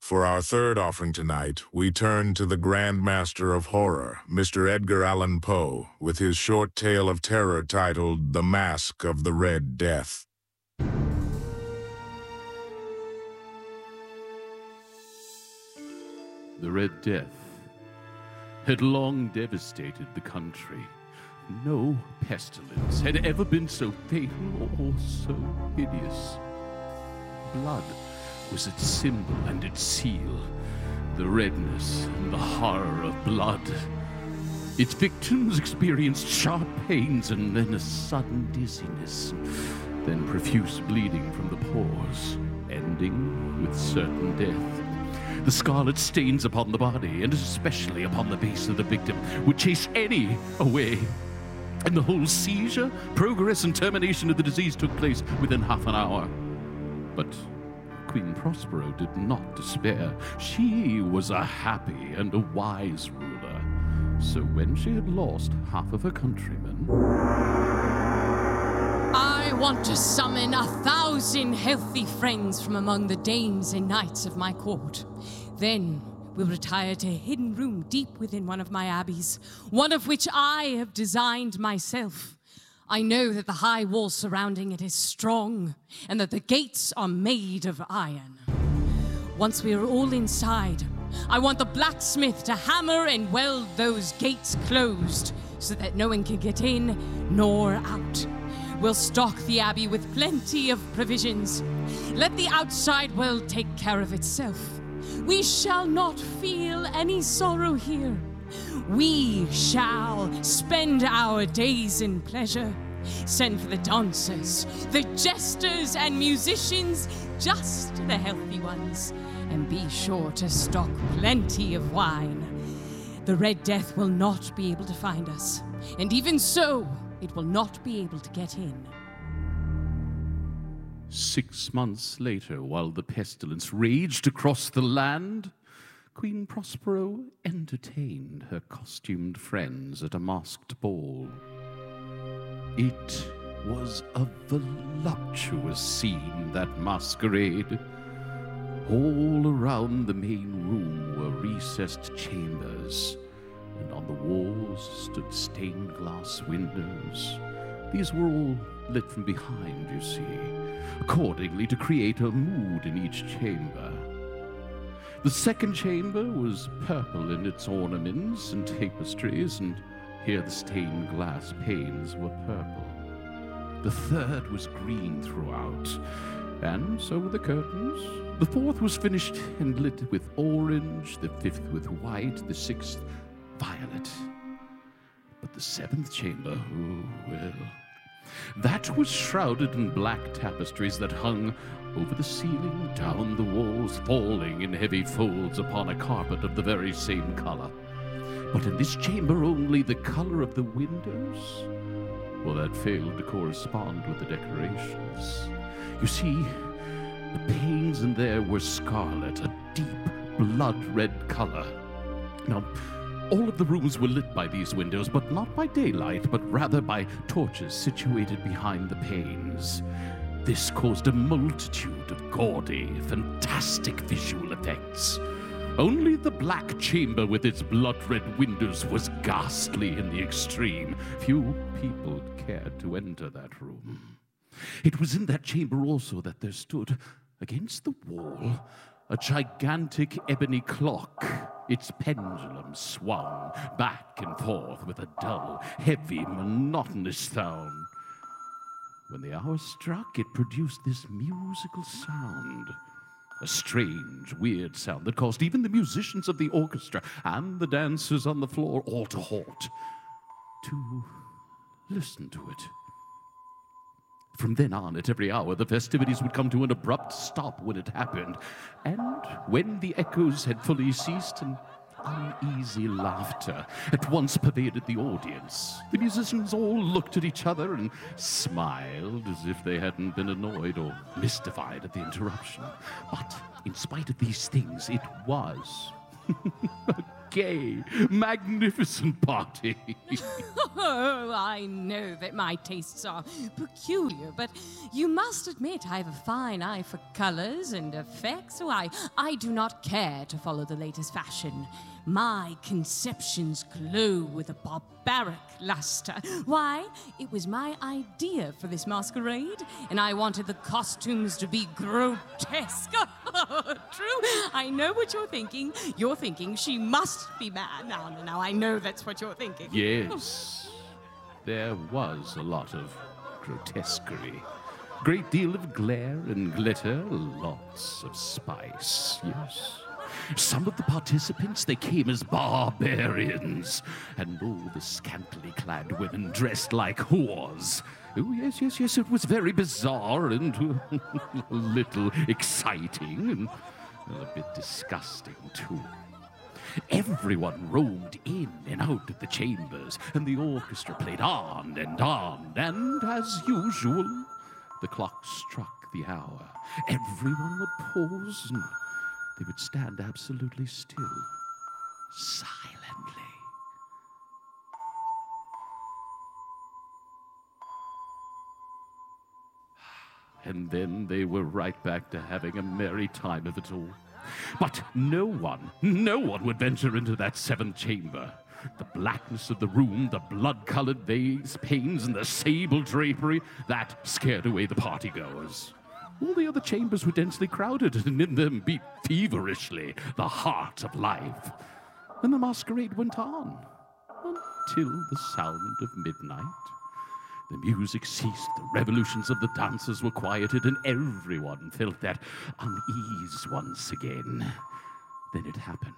For our third offering tonight, we turn to the Grand Master of Horror, Mr. Edgar Allan Poe, with his short tale of terror titled The Mask of the Red Death. The Red Death had long devastated the country. No pestilence had ever been so fatal or so hideous. Blood was its symbol and its seal, the redness and the horror of blood. Its victims experienced sharp pains and then a sudden dizziness, then profuse bleeding from the pores, ending with certain death. The scarlet stains upon the body, and especially upon the face of the victim, would chase any away. And the whole seizure, progress, and termination of the disease took place within half an hour. But Queen Prospero did not despair. She was a happy and a wise ruler. So when she had lost half of her countrymen... I want to summon 1,000 healthy friends from among the dames and knights of my court. Then we'll retire to a hidden room deep within one of my abbeys, one of which I have designed myself. I know that the high wall surrounding it is strong, and that the gates are made of iron. Once we are all inside, I want the blacksmith to hammer and weld those gates closed, so that no one can get in nor out. We'll stock the abbey with plenty of provisions. Let the outside world take care of itself. We shall not feel any sorrow here. We shall spend our days in pleasure. Send for the dancers, the jesters, and musicians, just the healthy ones. And be sure to stock plenty of wine. The Red Death will not be able to find us. And even so, it will not be able to get in. 6 months later, while the pestilence raged across the land, Queen Prospero entertained her costumed friends at a masked ball. It was a voluptuous scene, that masquerade. All around the main room were recessed chambers, and on the walls stood stained glass windows. These were all lit from behind, you see, accordingly to create a mood in each chamber. The second chamber was purple in its ornaments and tapestries, and here the stained glass panes were purple. The third was green throughout, and so were the curtains. The fourth was finished and lit with orange, the fifth with white, the sixth violet. But the seventh chamber, oh, well, that was shrouded in black tapestries that hung over the ceiling, down the walls, falling in heavy folds upon a carpet of the very same color. But in this chamber only the color of the windows, well, that failed to correspond with the decorations. You see, the panes in there were scarlet, a deep blood-red color. Now, all of the rooms were lit by these windows, but not by daylight, but rather by torches situated behind the panes. This caused a multitude of gaudy, fantastic visual effects. Only the black chamber with its blood-red windows was ghastly in the extreme. Few people cared to enter that room. It was in that chamber also that there stood, against the wall, a gigantic ebony clock. Its pendulum swung back and forth with a dull, heavy, monotonous sound. When the hour struck, it produced this musical sound. A strange, weird sound that caused even the musicians of the orchestra and the dancers on the floor all to halt, to listen to it. From then on, at every hour, the festivities would come to an abrupt stop when it happened. And when the echoes had fully ceased, an uneasy laughter at once pervaded the audience. The musicians all looked at each other and smiled as if they hadn't been annoyed or mystified at the interruption. But in spite of these things, it was a gay, magnificent party. Oh, I know that my tastes are peculiar, but you must admit I have a fine eye for colors and effects, so I do not care to follow the latest fashion. My conceptions glow with a barbaric luster. Why? It was my idea for this masquerade, and I wanted the costumes to be grotesque. True, I know what you're thinking. You're thinking she must be mad. Now, I know that's what you're thinking. Yes, there was a lot of grotesquerie. Great deal of glare and glitter, lots of spice, yes. Some of the participants, they came as barbarians, and all the scantily clad women dressed like whores. Oh, yes, it was very bizarre and a little exciting and a bit disgusting, too. Everyone roamed in and out of the chambers, and the orchestra played on, and as usual, the clock struck the hour. Everyone would pause, and they would stand absolutely still, silently. And then they were right back to having a merry time of it all. But no one would venture into that seventh chamber. The blackness of the room, the blood-colored vase panes, and the sable drapery, that scared away the partygoers. All the other chambers were densely crowded, and in them beat feverishly the heart of life. And the masquerade went on until the sound of midnight. The music ceased, the revolutions of the dancers were quieted, and everyone felt that unease once again. Then it happened.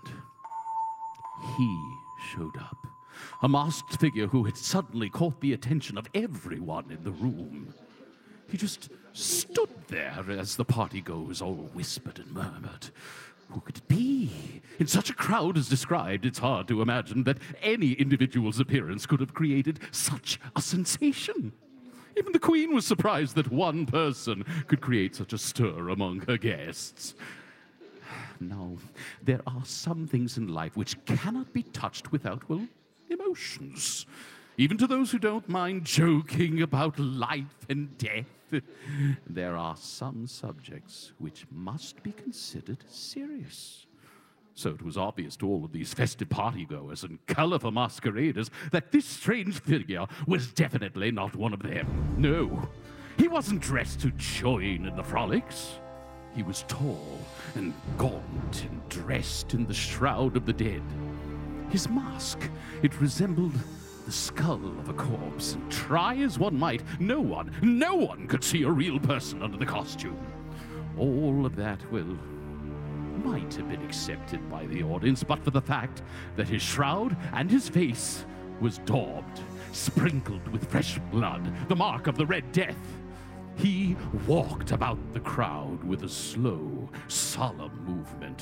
He showed up, a masked figure who had suddenly caught the attention of everyone in the room. He just stood there as the partygoers all whispered and murmured. Who could it be? In such a crowd as described, it's hard to imagine that any individual's appearance could have created such a sensation. Even the Queen was surprised that one person could create such a stir among her guests. Now, there are some things in life which cannot be touched without, well, emotions. Even to those who don't mind joking about life and death, there are some subjects which must be considered serious. So it was obvious to all of these festive partygoers and colorful masqueraders that this strange figure was definitely not one of them. No, he wasn't dressed to join in the frolics. He was tall and gaunt and dressed in the shroud of the dead. His mask, it resembled the skull of a corpse, and try as one might, no one could see a real person under the costume. All of that, well, might have been accepted by the audience, but for the fact that his shroud and his face was daubed, sprinkled with fresh blood, the mark of the Red Death. He walked about the crowd with a slow, solemn movement.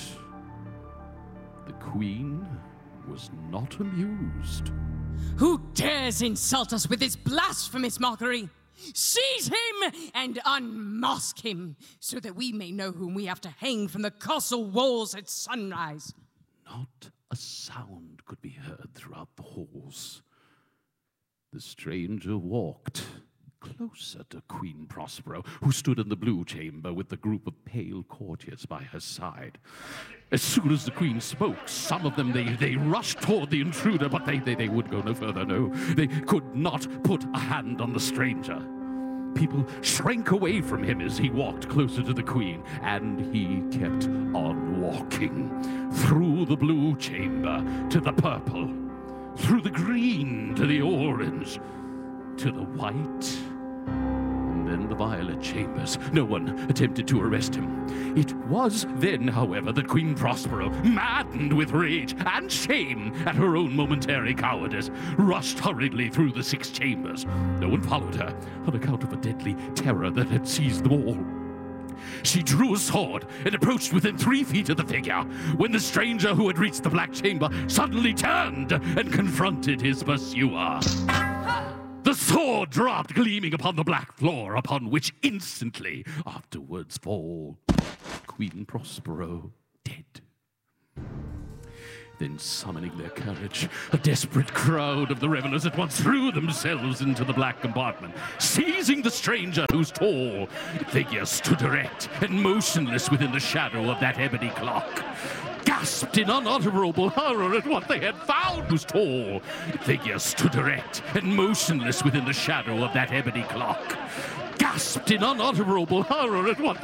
The Queen was not amused. Who dares insult us with this blasphemous mockery? Seize him and unmask him, so that we may know whom we have to hang from the castle walls at sunrise. Not a sound could be heard throughout the halls. The stranger walked closer to Queen Prospero, who stood in the blue chamber with the group of pale courtiers by her side. As soon as the Queen spoke, some of them, they rushed toward the intruder, but they would go no further, no. They could not put a hand on the stranger. People shrank away from him as he walked closer to the Queen, and he kept on walking through the blue chamber to the purple, through the green to the orange, to the white, and then the violet chambers. No one attempted to arrest him. It was then, however, that Queen Prospero, maddened with rage and shame at her own momentary cowardice, rushed hurriedly through the 6 chambers. No one followed her on account of a deadly terror that had seized them all. She drew a sword and approached within 3 feet of the figure, when the stranger who had reached the black chamber suddenly turned and confronted his pursuer. The sword dropped gleaming upon the black floor, upon which instantly afterwards fall Queen Prospero dead. Then, summoning their courage, a desperate crowd of the revelers at once threw themselves into the black compartment, seizing the stranger whose tall figure stood erect and motionless within the shadow of that ebony clock. Gasped in unutterable horror at what they had found, whose tall figure stood erect and motionless within the shadow of that ebony clock. Gasped in unutterable horror at what